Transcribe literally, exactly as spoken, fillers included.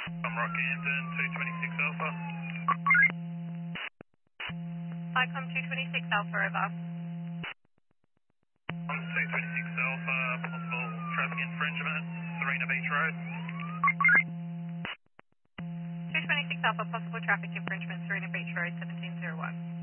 I'm Rockhampton, two twenty-six Alpha. Icom two twenty-six Alpha, over. I'm two twenty-six Alpha, possible traffic infringement, Serena Beach Road. two twenty-six Alpha, possible traffic infringement, Serena Beach Road, seventeen oh one.